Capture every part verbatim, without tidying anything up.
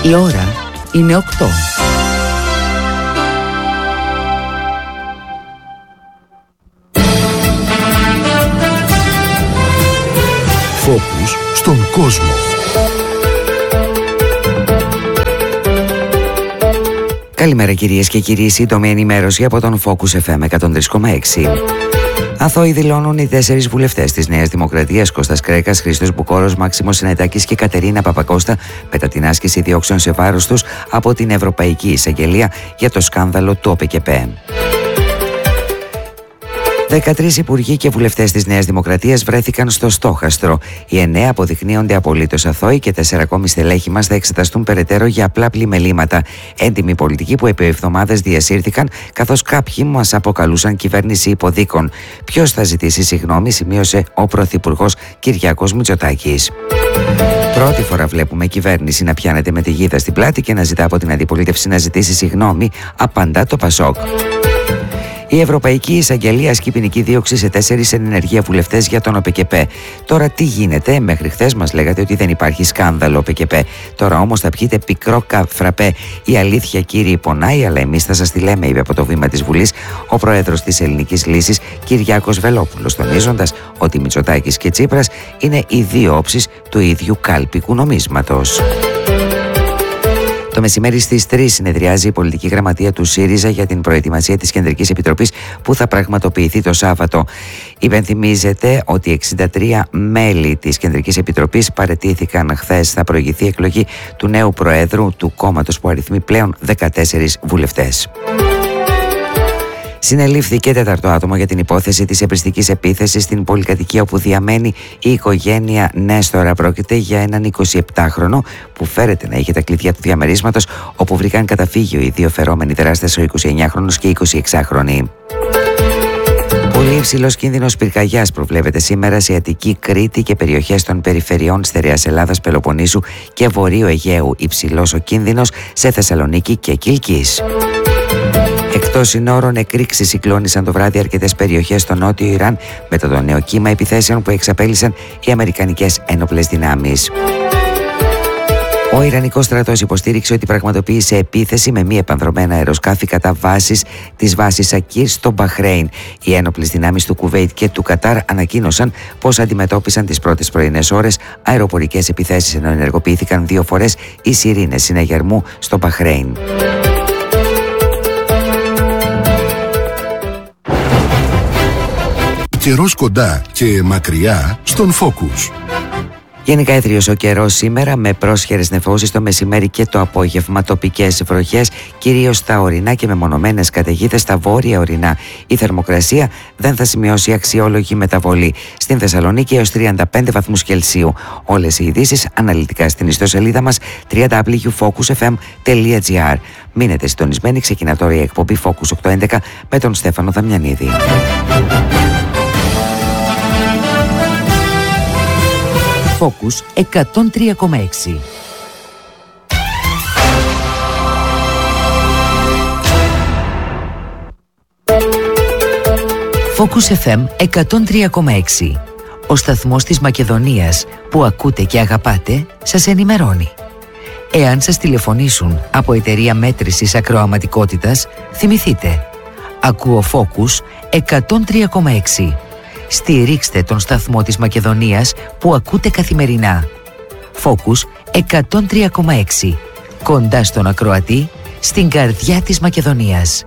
Η ώρα είναι οκτώ. Φόκους στον κόσμο. Καλημέρα κυρίες και κύριοι, σύντομη ενημέρωση από τον Focus εφ εμ εκατόν τρία κόμμα έξι. Αθώοι δηλώνουν οι τέσσερις βουλευτές της Νέας Δημοκρατίας, Κώστας Κρέκας, Χρήστος Μπουκόρος, Μάξιμος Συνετάκης και Κατερίνα Παπακώστα, μετά την άσκηση διώξεων σε βάρος τους από την Ευρωπαϊκή Εισαγγελία για το σκάνδαλο του ΟΠΕΚΕΠ. δεκατρείς υπουργοί και βουλευτές της Νέας Δημοκρατίας βρέθηκαν στο στόχαστρο. Οι εννέα αποδεικνύονται απολύτως αθώοι και τέσσερα ακόμη στελέχη μας θα εξεταστούν περαιτέρω για απλά πλημελήματα. Έντιμοι πολιτικοί που επί εβδομάδες διασύρθηκαν, καθώς κάποιοι μας αποκαλούσαν κυβέρνηση υποδίκων. Ποιος θα ζητήσει συγγνώμη, σημείωσε ο Πρωθυπουργός Κυριάκος Μητσοτάκης. Πρώτη φορά βλέπουμε κυβέρνηση να πιάνεται με τη γίδα στην πλάτη και να ζητά από την αντιπολίτευση να ζητήσει συγγνώμη, απαντά το Πασόκ. Η Ευρωπαϊκή Εισαγγελία ασκεί ποινική δίωξη σε τέσσερις ενεργεία βουλευτές για τον ΟΠΕΚΕΠ. Τώρα τι γίνεται, μέχρι χθες μας λέγατε ότι δεν υπάρχει σκάνδαλο ΟΠΕΚΕΠ. Τώρα όμως θα πιείτε πικρό φραπέ. Η αλήθεια, κύριοι, πονάει, αλλά εμείς θα σας τη λέμε, είπε από το βήμα της Βουλής ο πρόεδρος της Ελληνικής Λύσης, Κυριάκος Βελόπουλος, τονίζοντας ότι Μητσοτάκης και Τσίπρας είναι οι δύο όψεις του ίδιου κάλπικου νομίσματος. Το μεσημέρι στις τρεις συνεδριάζει η πολιτική γραμματεία του ΣΥΡΙΖΑ για την προετοιμασία της Κεντρικής Επιτροπής που θα πραγματοποιηθεί το Σάββατο. Υπενθυμίζεται ότι εξήντα τρία μέλη της Κεντρικής Επιτροπής παραιτήθηκαν χθες. Θα προηγηθεί εκλογή του νέου Προέδρου του κόμματος που αριθμεί πλέον δεκατέσσερις βουλευτές. Συνελήφθηκε τέταρτο άτομο για την υπόθεση της εμπριστικής επίθεσης στην πολυκατοικία όπου διαμένει η οικογένεια Νέστορα. Πρόκειται για έναν εικοσιεπτάχρονο που φέρεται να είχε τα κλειδιά του διαμερίσματος όπου βρήκαν καταφύγιο οι δύο φερόμενοι δράστες, ο εικοσιεννιάχρονος και η εικοσιεξάχρονη. Πολύ υψηλός κίνδυνος πυρκαγιάς προβλέπεται σήμερα σε Αττική, Κρήτη και περιοχές των περιφερειών Στερεάς Ελλάδας, Πελοποννήσου και Βορείου Αιγαίου. Υψηλός ο κίνδυνος σε Θεσσαλονίκη και Κιλκής. Εκτός συνόρων, εκρήξεις συγκλώνησαν το βράδυ αρκετές περιοχές στο νότιο Ιράν μετά το νέο κύμα επιθέσεων που εξαπέλυσαν οι αμερικανικές ένοπλες δυνάμεις. Ο Ιρανικός στρατός υποστήριξε ότι πραγματοποίησε επίθεση με μη επανδρομένα αεροσκάφη κατά βάσης της βάσης Ακίρ στο Μπαχρέιν. Οι ένοπλες δυνάμεις του Κουβέιτ και του Κατάρ ανακοίνωσαν πως αντιμετώπισαν τις πρώτες πρωινές ώρες αεροπορικές επιθέσεις, ενώ ενεργοποιήθηκαν δύο φορές οι σιρήνες συναγερμού στο Μπαχρέιν. Καιρός κοντά και μακριά στον Focus. Γενικά έθριος ο καιρός σήμερα με πρόσχερες νεφώσεις το μεσημέρι και το απόγευμα, τοπικές βροχές κυρίως στα ορεινά και μεμονωμένες καταιγίδες στα βόρεια ορεινά. Η θερμοκρασία δεν θα σημειώσει αξιόλογη μεταβολή. Στην Θεσσαλονίκη έως τριάντα πέντε βαθμούς Κελσίου. Όλες οι ειδήσεις αναλυτικά στην ιστοσελίδα μας double-u double-u double-u τελεία focus f m τελεία g r. Μείνετε συντονισμένοι, ξεκινά τώρα η εκπομπή Focus οκτακόσια έντεκα με τον Στέφανο Δαμιανίδη. Focus εκατόν τρία κόμμα έξι. Focus εφ εμ εκατόν τρία κόμμα έξι. Ο σταθμός της Μακεδονίας που ακούτε και αγαπάτε σας ενημερώνει. Εάν σας τηλεφωνήσουν από εταιρεία μέτρησης ακροαματικότητας, θυμηθείτε. Ακούω Focus εκατόν τρία κόμμα έξι. Στηρίξτε τον σταθμό της Μακεδονίας που ακούτε καθημερινά. Focus εκατόν τρία κόμμα έξι. Κοντά στον ακροατή, στην καρδιά της Μακεδονίας.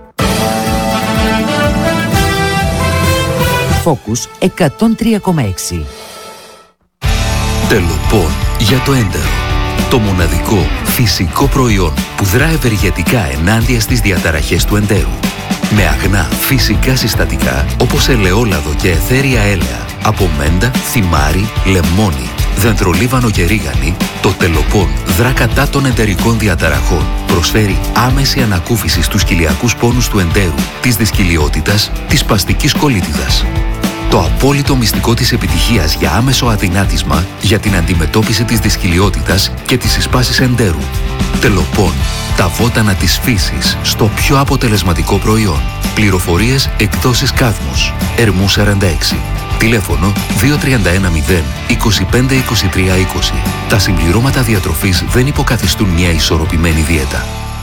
Focus εκατόν τρία κόμμα έξι. Τελοπών για το έντερο. Το μοναδικό φυσικό προϊόν που δρά ευεργετικά ενάντια στις διαταραχές του εντέρου. Με αγνά φυσικά συστατικά όπως ελαιόλαδο και αιθέρια έλαια, από μέντα, θυμάρι, λεμόνι, δεντρολίβανο και ρίγανη, το Τελοπών δρά κατά των εντερικών διαταραχών. Προσφέρει άμεση ανακούφιση στους κοιλιακούς πόνους του εντέρου, της δυσκυλιότητας, της σπαστικής κολίτιδας. Το απόλυτο μυστικό της επιτυχίας για άμεσο αδυνάτισμα για την αντιμετώπιση της δυσκυλιότητας και της εισπάσης εντέρου. Τελοπών. Τα βότανα της φύσης στο πιο αποτελεσματικό προϊόν. Πληροφορίες εκδόσεις Κάδμος. Ερμού σαράντα έξι. Τηλέφωνο δύο τρία ένα μηδέν είκοσι πέντε είκοσι τρία είκοσι. Τα συμπληρώματα διατροφής δεν υποκαθιστούν μια ισορροπημένη δίαιτα.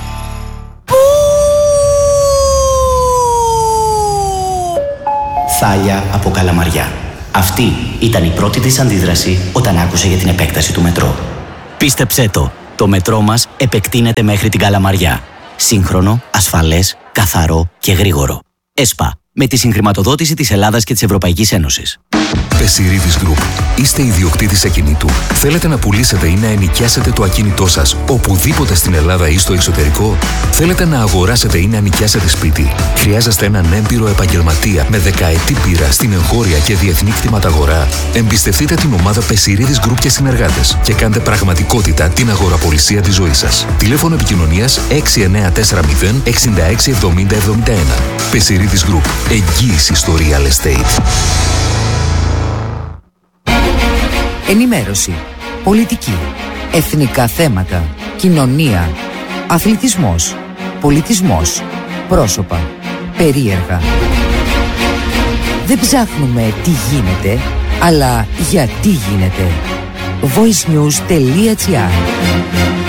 Θάλια από Καλαμαριά. Αυτή ήταν η πρώτη της αντίδραση όταν άκουσε για την επέκταση του μετρό. Πίστεψέ το, το μετρό μας επεκτείνεται μέχρι την Καλαμαριά. Σύγχρονο, ασφαλές, καθαρό και γρήγορο. ΕΣΠΑ, με τη συγχρηματοδότηση της Ελλάδας και της Ευρωπαϊκής Ένωσης. Πεσιρίδης Group. Είστε ιδιοκτήτης ακινήτου. Θέλετε να πουλήσετε ή να ενοικιάσετε το ακίνητό σας οπουδήποτε στην Ελλάδα ή στο εξωτερικό. Θέλετε να αγοράσετε ή να νοικιάσετε σπίτι. Χρειάζεστε έναν έμπειρο επαγγελματία με δεκαετή πείρα στην εγχώρια και διεθνή κτηματαγορά. Εμπιστευτείτε την ομάδα Πεσιρίδης Group και συνεργάτες και κάντε πραγματικότητα την αγοραπολισία της ζωής σας. Τηλέφωνο επικοινωνίας έξι εννιά τέσσερα μηδέν εξήντα έξι εβδομήντα εβδομήντα ένα. Πεσιρίδης Group. Εγγύηση στο real estate. Ενημέρωση, πολιτική, εθνικά θέματα, κοινωνία, αθλητισμός, πολιτισμός, πρόσωπα, περίεργα. Δεν ψάχνουμε τι γίνεται, αλλά γιατί γίνεται. voice news τελεία gr